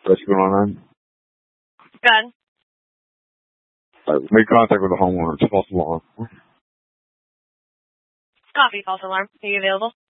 Rescue 999. Good. Make contact with the homeowner. It's a false alarm. Copy, false alarm. Are you available?